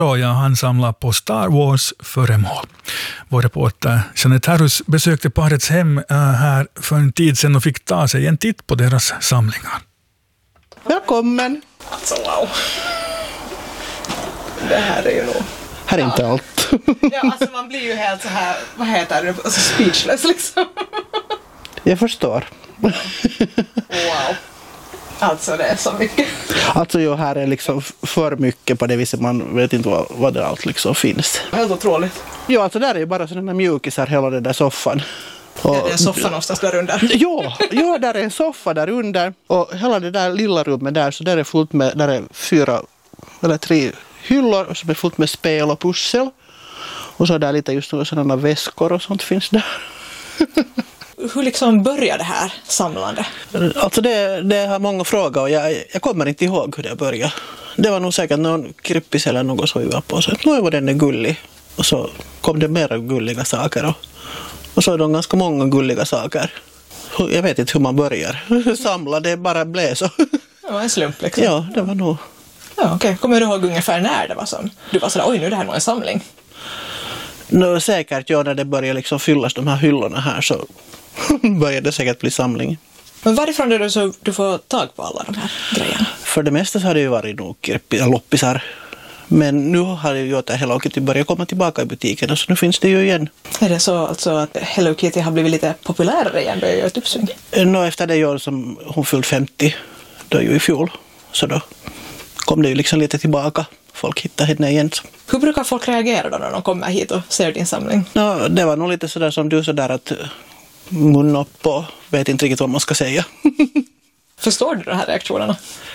Ja, han samlar på Star Wars-föremål. Vår reporter Jeanette Harrus besökte parets hem här för en tid sedan och fick ta sig en titt på deras samlingar. Välkommen! Alltså wow. Det här är ju nog... Här är inte allt. Ja, alltså man blir ju helt så här, vad heter det, alltså speechless liksom. Jag förstår. Wow. Alltså det är så mycket. Alltså jo, här är liksom för mycket på det viset, man vet inte vad det allt liksom finns. Helt otroligt. Jo, alltså där är ju bara sådana mjukisar hela den där soffan. Och, det är en soffa någonstans där under. Ja, där är en soffa där under. Och hela det där lilla rummet där, så där är fullt med, där är 4 eller 3 hyllor som är fullt med spel och pussel. Och så där lite just sådana väskor och sånt finns där. Hur liksom börjar det här samlande? Alltså det har många frågor och jag kommer inte ihåg hur det började. Det var nog säkert någon krippis eller något som vi var på. Så nu var den gullig. Och så kom det mera gulliga saker. Och så är de ganska många gulliga saker. Jag vet inte hur man börjar samla, det bara blev så. Det var en slump liksom. Ja, det var nog. Ja, okej. Kommer du ihåg ungefär när det var som? Du var sådär, oj nu är det här nog en samling. Säkert, ja, när det började liksom fyllas de här hyllorna här så började det säkert bli samling. Men varifrån är det så du får tag på alla de här grejerna? För det mesta så har det ju varit nog loppisar. Men nu har det ju gjort att Hello Kitty börjar komma tillbaka i butiken, så nu finns det ju igen. Är det så alltså att Hello Kitty har blivit lite populärare igen, börjar göra ett uppsving? Efter det år som hon fyllt 50, då är ju i fjol, så då kom det ju liksom lite tillbaka. Folk hittar henne igen. Hur brukar folk reagera då när de kommer hit och ser din samling? Det var nog lite sådär som du, sådär att mun upp och vet inte riktigt vad man ska säga. Förstår du de här reaktionerna?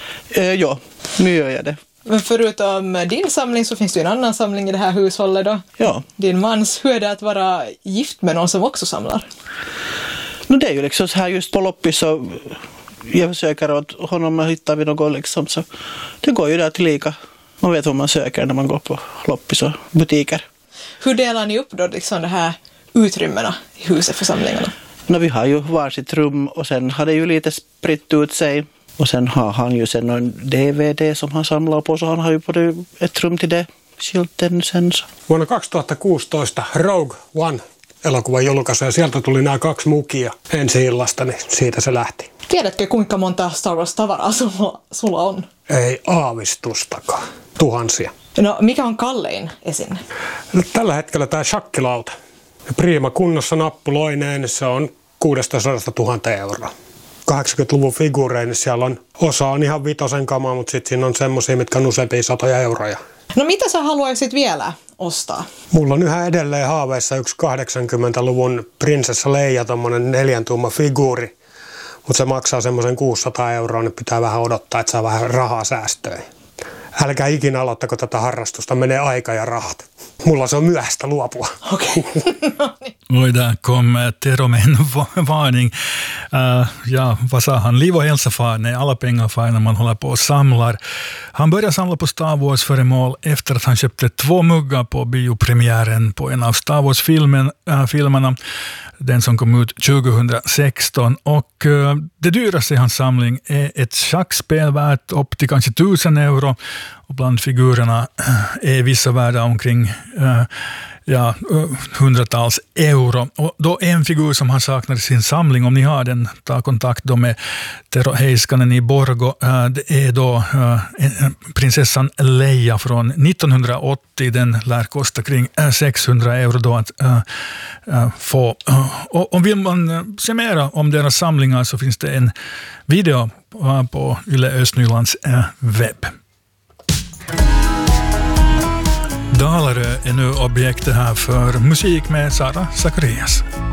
Ja, nu gör jag det. Men förutom din samling så finns det ju en annan samling i det här hushållet då. Ja. Din mans, hur är det att vara gift med någon som också samlar? Det är ju liksom så här just på loppis, så jag försöker åt honom och hittar vi något liksom, så det går ju där till lika. Man vet vad man söker när man går på loppis och butiker. Hur delar ni upp då liksom det här utrymmena i huset för samlingarna? Vi har ju varsitt rum och sen har det ju lite spritt ut sig. Och sen har han ju sen en DVD som han samlar på, så han har ju både ett rum till det, skilten sen. Vuonna 2016 Rogue One-elokuvan julkaisu ja sieltä tuli nämä 2 mukia ensi illasta, niin siitä se lähti. Tiedätkö kuinka monta Star Wars-tavaraa sulla on? Ei aavistustakaan. Tuhansia. No mikä on kallein esine? Tällä hetkellä tämä shakkilauta. Prima kunnossa nappuloineen, se on 600 000 euroa. 80-luvun figuurein, siellä on osa on ihan 5 kamaa, mutta sitten siinä on semmoisia, mitkä on useampia 100 euroja. No mitä sä haluaisit vielä ostaa? Mulla on yhä edelleen haaveissa yksi 80-luvun prinsessa Leija, tommonen 4 tuuman figuuri, mutta se maksaa semmoisen 600 euroa, niin pitää vähän odottaa, että saa vähän rahaa säästöön. Älkää ikinä aloittako tätä harrastusta, menee aika ja rahat. Mulla se on myöhäistä luopua. Okej. Oj, där kom Tero med en varning. Ja, vad sa han? Liv och hälsa far, nej, alla pengar far när man håller på och samlar. Han började samla på Star Wars-föremål efter att han köpte 2 muggar på biopremiären på en av Star Wars-filmerna. Den som kom ut 2016. Och det dyraste i hans samling är ett schackspel värt upp till kanske 1000 euro. Och bland figurerna är vissa värda omkring hundratals euro. Och då en figur som han saknar i sin samling, om ni har den, ta kontakt då med Tero Heiskanen i Borgo. Det är då prinsessan Leia från 1980. Den lär kosta kring 600 euro då att få. Och om vill man se mera om deras samlingar så finns det en video på Yle Östnylands webb. Dalarö är nu objektet här för musik med Sara Zacharias.